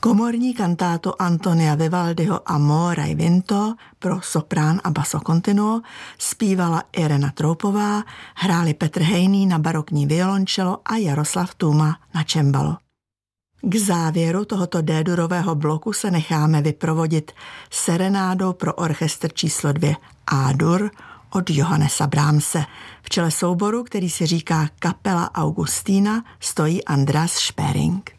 Komorní kantátu Antonia Vivaldiho Amore e Vinto pro soprán a basso continuo zpívala Irena Troupová, hráli Petr Hejný na barokní violončelo a Jaroslav Tůma na cembalo. K závěru tohoto D-durového bloku se necháme vyprovodit serenádou pro orchestr číslo 2 A-dur od Johannesa Brahmse. V čele souboru, který se říká Kapela Augustína, stojí Andras Sperring.